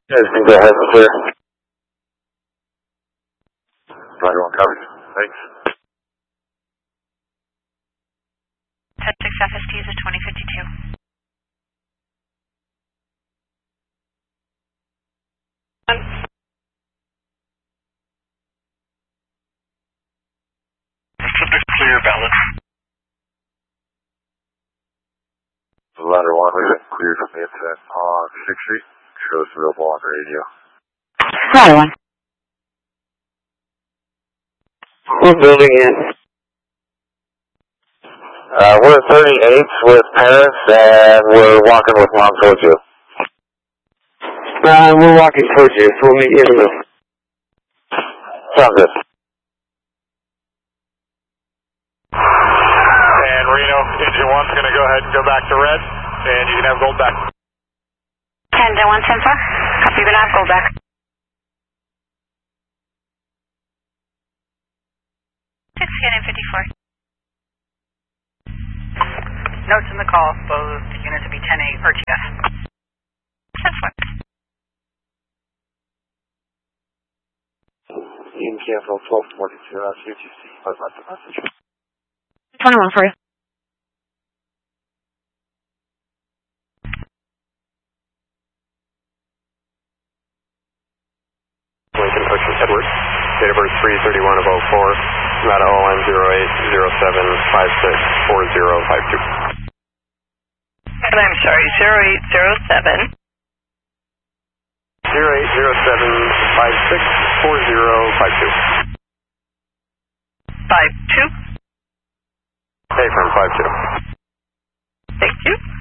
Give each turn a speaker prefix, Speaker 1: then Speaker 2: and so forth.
Speaker 1: Guys can go ahead and clear. Flight 1 covered. Thanks.
Speaker 2: 10-6 FST is a 2052.
Speaker 3: Clear balance.
Speaker 1: Ladder 1, we've been cleared from the incident on 6th Street. Shows available on the radio.
Speaker 4: Ladder 1. What building in?
Speaker 1: We're 38 with parents and we're walking with mom towards you.
Speaker 4: We're walking towards you, so we'll meet you in the middle.
Speaker 1: Sounds good.
Speaker 3: And Reno, engine 1's going to go ahead and go back to red, and you can have gold back.
Speaker 2: 10-1 10-4. Copy, you're going to have gold back. Getting 54.
Speaker 5: Notes in the call, both units to be 10-8 or TS.
Speaker 2: 10-4.
Speaker 1: Ian Campbell, 1242, CTC. I've left a message.
Speaker 4: 21 for you.
Speaker 3: Lincoln Ocean Edward. Date of birth 3/31/04. Nevada OM 0807564052.
Speaker 5: And I'm sorry, 0807.
Speaker 3: 0807564052.
Speaker 5: 52.
Speaker 3: Hey, from 52.
Speaker 5: Thank you.